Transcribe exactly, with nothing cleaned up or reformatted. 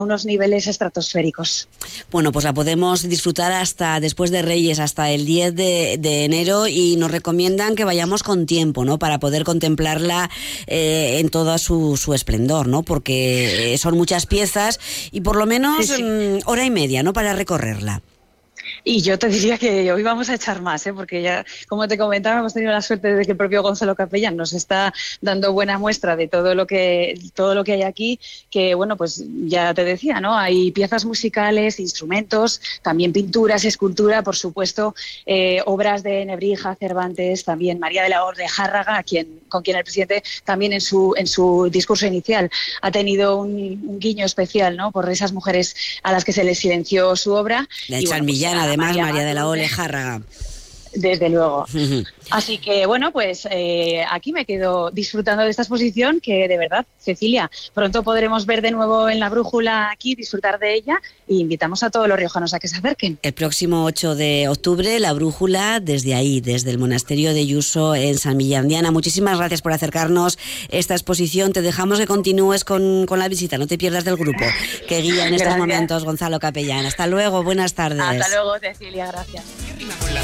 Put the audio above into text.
unos niveles estratosféricos. Bueno, pues la podemos disfrutar hasta después de Reyes, hasta el diez de, de enero, y nos recomiendan que vayamos con tiempo, ¿no? Para poder contemplarla eh, en todo su, su esplendor, ¿no? Porque son muchas piezas y por lo menos sí, sí. Mmm, hora y media, ¿no? Para recorrerla. Y yo te diría que hoy vamos a echar más, ¿eh? Porque ya, como te comentaba, hemos tenido la suerte de que el propio Gonzalo Capellán nos está dando buena muestra de todo lo que todo lo que hay aquí, que bueno, pues ya te decía, ¿no? Hay piezas musicales, instrumentos, también pinturas, escultura, por supuesto, eh, obras de Nebrija, Cervantes, también María de la Orde-Járraga, a quien, con quien el presidente también en su en su discurso inicial ha tenido un, un guiño especial, ¿no? Por esas mujeres a las que se les silenció su obra. La y, bueno, pues, además, María, María de la Orde-Járraga. Desde luego. Así que, bueno, pues eh, aquí me quedo disfrutando de esta exposición que, de verdad, Cecilia, pronto podremos ver de nuevo en la Brújula aquí, disfrutar de ella, e invitamos a todos los riojanos a que se acerquen. El próximo ocho de octubre, la Brújula, desde ahí, desde el Monasterio de Yuso en San Millán. Diana, muchísimas gracias por acercarnos esta exposición. Te dejamos que continúes con, con la visita, no te pierdas del grupo que guía en estos gracias. momentos Gonzalo Capellán. Hasta luego, buenas tardes. Hasta luego, Cecilia, gracias.